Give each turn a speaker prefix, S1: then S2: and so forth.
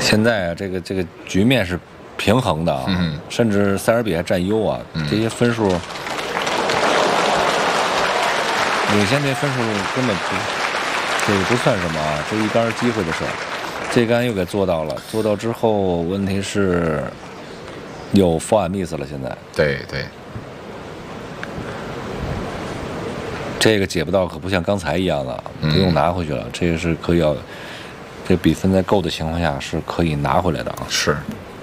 S1: 现在啊，这个局面是平衡的啊，甚至塞尔比亚占优啊，这些分数领先这分数根本这个不算什么啊，这一杆是机会的事儿，这杆又给做到了，做到之后问题是有 4 miss 了，现在
S2: 对，
S1: 这个解不到可不像刚才一样的，不用拿回去了，这个是可以要，这比分在够的情况下是可以拿回来的啊。
S2: 是。